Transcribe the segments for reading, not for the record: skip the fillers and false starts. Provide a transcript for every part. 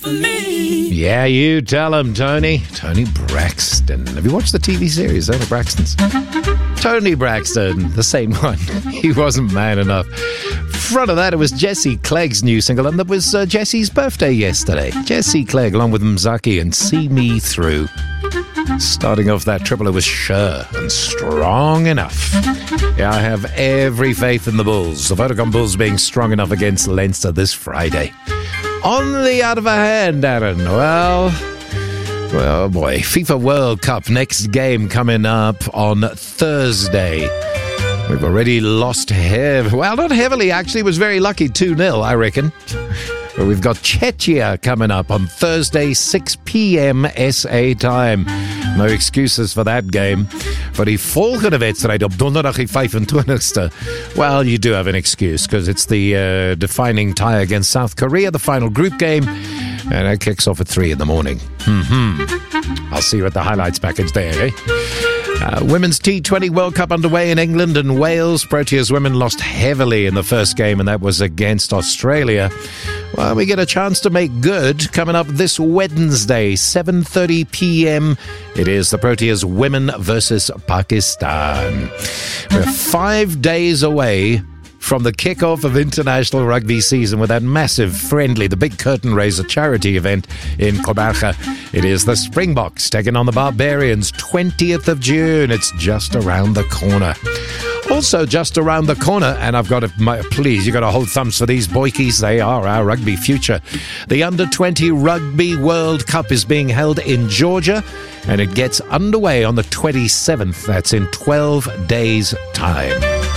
Yeah, you tell him, Tony. Tony Braxton. Have you watched the TV series, Tony Braxton's? Tony Braxton, the same one. He wasn't man enough. Front of that, it was Jesse Clegg's new single, and that was Jesse's birthday yesterday. Jesse Clegg, along with Mzaki and See Me Through. Starting off that triple, it was Sure and Strong Enough. Yeah, I have every faith in the Bulls. The Vodacom Bulls being strong enough against Leinster this Friday. On the other hand, Aaron, well, boy, FIFA World Cup next game coming up on Thursday. We've already lost well, not heavily, actually. It was very lucky, 2-0, I reckon. But we've got Czechia coming up on Thursday, 6 p.m. SA time. No excuses for that game. For die volgende wedstrijd op donderdag die 25ste. Well, you do have an excuse because it's the defining tie against South Korea, the final group game. And it kicks off at 3 in the morning. I'll see you at the highlights package there, eh? Women's T20 World Cup underway in England and Wales. Proteas women lost heavily in the first game, and that was against Australia. Well, we get a chance to make good coming up this Wednesday, 7:30 p.m. It is the Proteas women versus Pakistan. We're 5 days away from the kickoff of international rugby season with that massive friendly, the big curtain raiser charity event in Gqeberha. It is the Springboks taking on the Barbarians, 20th of June. It's just around the corner. Also just around the corner, and I've got to, please, you got to hold thumbs for these boykies. They are our rugby future. The Under-20 Rugby World Cup is being held in Georgia, and it gets underway on the 27th. That's in 12 days' time.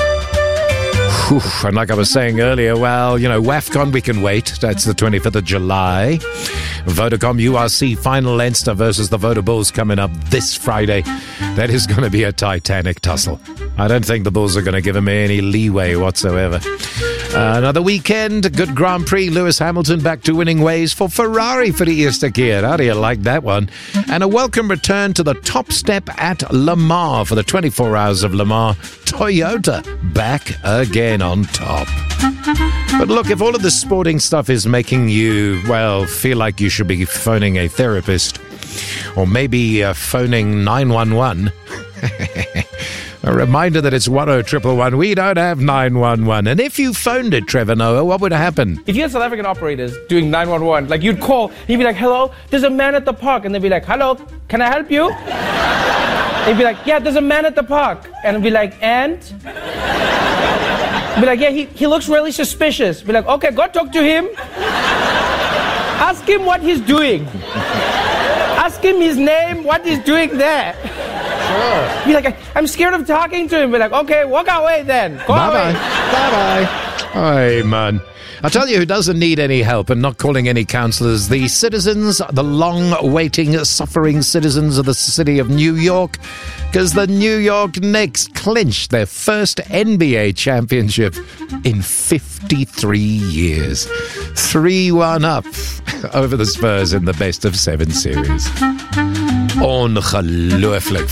And like I was saying earlier, well, you know, WAFCON, we can wait. That's the 25th of July. Vodacom URC final, Leinster versus the Voda Bulls coming up this Friday. That is going to be a titanic tussle. I don't think the Bulls are going to give him any leeway whatsoever. Another weekend, good Grand Prix. Lewis Hamilton back to winning ways for Ferrari for the eerste keer. How do you like that one? And a welcome return to the top step at Le Mans for the 24 Hours of Le Mans. Toyota back again on top. But look, if all of this sporting stuff is making you, well, feel like you should be phoning a therapist or maybe phoning 911... A reminder that it's 10111. We don't have 911. And if you phoned it, Trevor Noah, what would happen? If you had South African operators doing 911, like you'd call, and you'd be like, hello, there's a man at the park. And they'd be like, hello, can I help you? They'd be like, yeah, there's a man at the park. And I'd be like, and? I'd be like, yeah, he looks really suspicious. Be like, okay, go talk to him. Ask him what he's doing. Ask him his name, what he's doing there. Sure. Be like, I'm scared of talking to him. Be like, okay, walk away then. Go away. Bye-bye. Hey, man. I'll tell you who doesn't need any help and not calling any counsellors. The citizens, the long-waiting, suffering citizens of the city of New York. Because the New York Knicks clinched their first NBA championship in 53 years. 3-1 up over the Spurs in the best-of-7 series. Ongelooflijk.